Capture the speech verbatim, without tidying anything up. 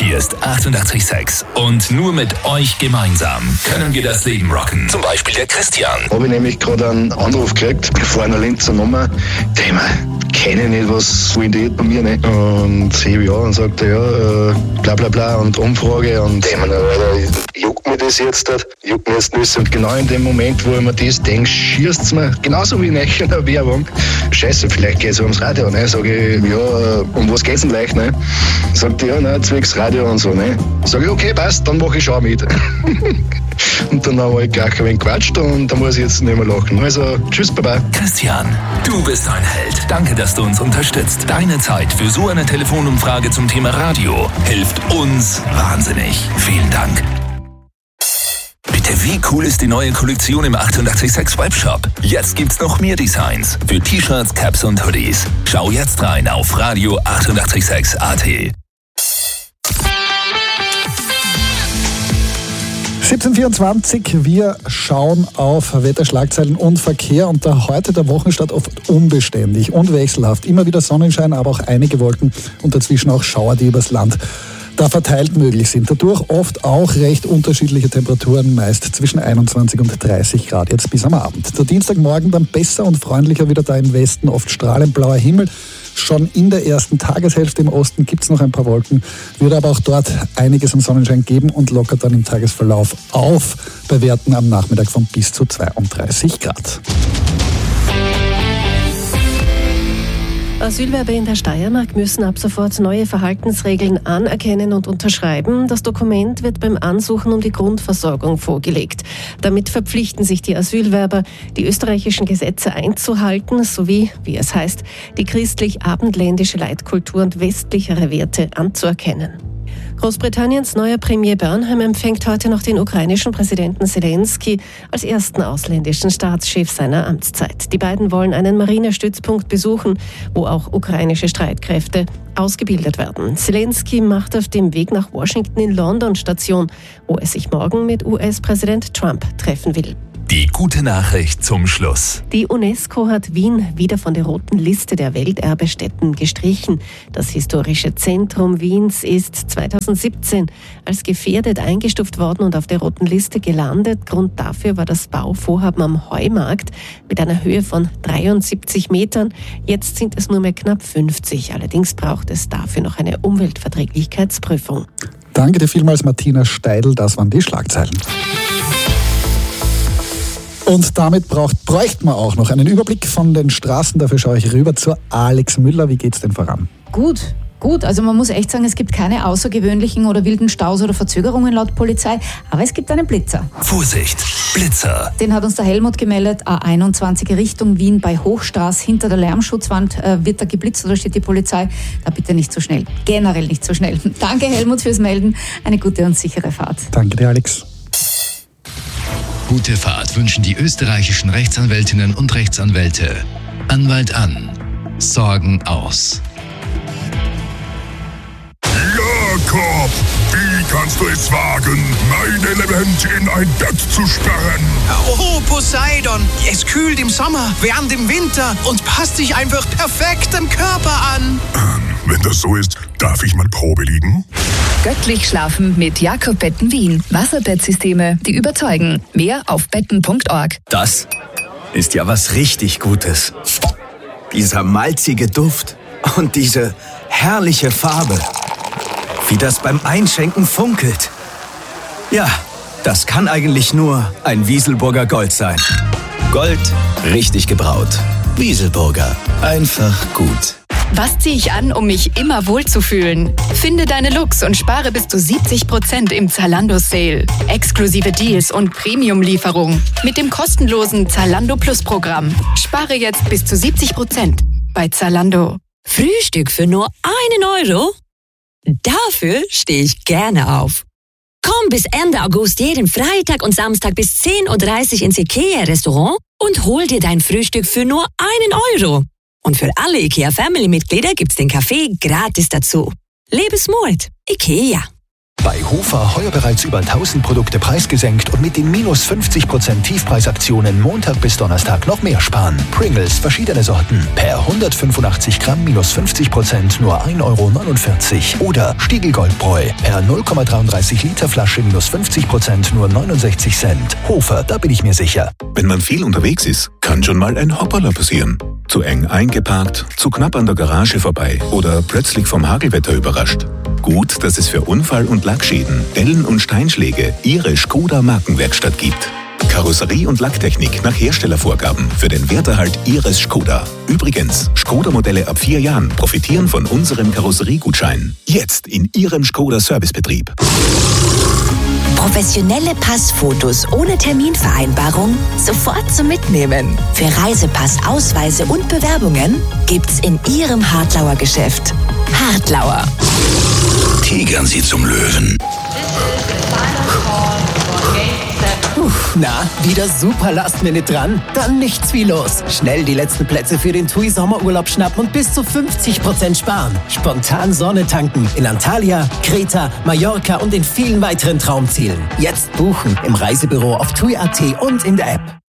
Hier ist achtundachtzig Komma sechs und nur mit euch gemeinsam können wir das Leben rocken. Zum Beispiel der Christian. Habe ich nämlich gerade einen Anruf gekriegt von einer Linzer Nummer. Thema, kenne ich nicht, was wollen die bei mir nicht? Und hebe ja und sagte, ja, äh, bla bla bla und Umfrage und Thema, juckt mir das jetzt, juckt mir jetzt nicht. Und genau in dem Moment, wo ich mir das denke, schießt es mir, genauso wie in einer Werbung. Scheiße, vielleicht geht es ums Radio, ne? Sage ich, ja, um was geht's denn leicht, ne? Sagt er, ja, ne, zwecks Radio und so, ne? Sag ich, okay, passt, dann mache ich schon mit. Und dann haben wir gleich ein wenig gequatscht und da muss ich jetzt nicht mehr lachen. Also, tschüss, Baba. Christian, du bist ein Held. Danke, dass du uns unterstützt. Deine Zeit für so eine Telefonumfrage zum Thema Radio hilft uns wahnsinnig. Vielen Dank. Bitte, wie cool ist die neue Kollektion im achtundachtzig Komma sechs Webshop? Jetzt gibt's noch mehr Designs für T-Shirts, Caps und Hoodies. Schau jetzt rein auf radio achtundachtzig Komma sechs Punkt a t. siebzehn Uhr vierundzwanzig, wir schauen auf Wetterschlagzeilen und Verkehr und der heute der Wochenstart oft unbeständig und wechselhaft. Immer wieder Sonnenschein, aber auch einige Wolken und dazwischen auch Schauer, die übers Land da verteilt möglich sind. Dadurch oft auch recht unterschiedliche Temperaturen, meist zwischen einundzwanzig und dreißig Grad, jetzt bis am Abend. Der Dienstagmorgen dann besser und freundlicher wieder da im Westen, oft strahlend blauer Himmel. Schon in der ersten Tageshälfte im Osten gibt es noch ein paar Wolken, wird aber auch dort einiges an Sonnenschein geben und lockert dann im Tagesverlauf auf bei Werten am Nachmittag von bis zu zweiunddreißig Grad. Asylwerber in der Steiermark müssen ab sofort neue Verhaltensregeln anerkennen und unterschreiben. Das Dokument wird beim Ansuchen um die Grundversorgung vorgelegt. Damit verpflichten sich die Asylwerber, die österreichischen Gesetze einzuhalten, sowie, wie es heißt, die christlich-abendländische Leitkultur und westlichere Werte anzuerkennen. Großbritanniens neuer Premier Burnham empfängt heute noch den ukrainischen Präsidenten Zelensky als ersten ausländischen Staatschef seiner Amtszeit. Die beiden wollen einen Marinestützpunkt besuchen, wo auch ukrainische Streitkräfte ausgebildet werden. Zelensky macht auf dem Weg nach Washington in London Station, wo er sich morgen mit U S-Präsident Trump treffen will. Die gute Nachricht zum Schluss. Die UNESCO hat Wien wieder von der roten Liste der Welterbestätten gestrichen. Das historische Zentrum Wiens ist zweitausendsiebzehn als gefährdet eingestuft worden und auf der roten Liste gelandet. Grund dafür war das Bauvorhaben am Heumarkt mit einer Höhe von dreiundsiebzig Metern. Jetzt sind es nur mehr knapp fünfzig. Allerdings braucht es dafür noch eine Umweltverträglichkeitsprüfung. Danke dir vielmals, Martina Steidl. Das waren die Schlagzeilen. Und damit braucht, bräuchte man auch noch einen Überblick von den Straßen. Dafür schaue ich rüber zur Alex Müller. Wie geht's denn voran? Gut, gut. Also man muss echt sagen, es gibt keine außergewöhnlichen oder wilden Staus oder Verzögerungen laut Polizei. Aber es gibt einen Blitzer. Vorsicht, Blitzer. Den hat uns der Helmut gemeldet. A einundzwanzig Richtung Wien bei Hochstraß. Hinter der Lärmschutzwand äh, wird da geblitzt oder steht die Polizei. Da bitte nicht so schnell. Generell nicht so schnell. Danke Helmut fürs Melden. Eine gute und sichere Fahrt. Danke dir, Alex. Gute Fahrt wünschen die österreichischen Rechtsanwältinnen und Rechtsanwälte. Anwalt an. Sorgen aus. Jakob, wie kannst du es wagen, mein Element in ein Bett zu sperren? Oh, Poseidon, es kühlt im Sommer, wärmt im Winter und passt sich einfach perfekt dem Körper an. Ähm, wenn das so ist, darf ich mal Probe liegen? Göttlich schlafen mit Jakob Betten Wien. Wasserbettsysteme, die überzeugen. Mehr auf betten punkt org. Das ist ja was richtig Gutes. Dieser malzige Duft und diese herrliche Farbe. Wie das beim Einschenken funkelt. Ja, das kann eigentlich nur ein Wieselburger Gold sein. Gold, richtig gebraut. Wieselburger, einfach gut. Was ziehe ich an, um mich immer wohlzufühlen? Finde deine Looks und spare bis zu siebzig Prozent im Zalando Sale. Exklusive Deals und Premium-Lieferung mit dem kostenlosen Zalando Plus Programm. Spare jetzt bis zu siebzig Prozent bei Zalando. Frühstück für nur einen Euro? Dafür stehe ich gerne auf. Komm bis Ende August jeden Freitag und Samstag bis zehn Uhr dreißig ins IKEA-Restaurant und hol dir dein Frühstück für nur einen Euro. Und für alle IKEA-Family-Mitglieder gibt's den Kaffee gratis dazu. Lebensmut, IKEA. Bei Hofer heuer bereits über tausend Produkte preisgesenkt und mit den minus fünfzig Prozent Tiefpreisaktionen Montag bis Donnerstag noch mehr sparen. Pringles verschiedene Sorten. Per hundertfünfundachtzig Gramm minus fünfzig Prozent nur ein Euro neunundvierzig. Oder Stiegl Goldbräu. Per null Komma dreiunddreißig Liter Flasche minus fünfzig Prozent nur neunundsechzig Cent. Hofer, da bin ich mir sicher. Wenn man viel unterwegs ist, kann schon mal ein Hoppala passieren. Zu eng eingeparkt, zu knapp an der Garage vorbei oder plötzlich vom Hagelwetter überrascht. Gut, dass es für Unfall- und Lackschäden, Dellen und Steinschläge Ihre Skoda Markenwerkstatt gibt. Karosserie und Lacktechnik nach Herstellervorgaben für den Werterhalt Ihres Skoda. Übrigens, Skoda-Modelle ab vier Jahren profitieren von unserem Karosseriegutschein. Jetzt in Ihrem Skoda-Servicebetrieb. Professionelle Passfotos ohne Terminvereinbarung sofort zum Mitnehmen. Für Reisepass, Ausweise und Bewerbungen gibt's in Ihrem Hartlauer Geschäft. Hartlauer. Tigern Sie zum Löwen. Uff, na, wieder super Last-Minute dran? Dann nichts wie los. Schnell die letzten Plätze für den TUI Sommerurlaub schnappen und bis zu fünfzig Prozent sparen. Spontan Sonne tanken in Antalya, Kreta, Mallorca und in vielen weiteren Traumzielen. Jetzt buchen im Reisebüro auf T U I Punkt A T und in der App.